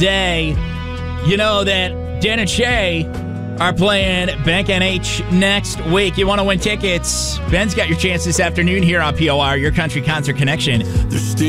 day. You know that Dan and Shay are playing Bank NH next week. You want to win tickets? Ben's got your chance this afternoon here on POR, Your Country Concert Connection.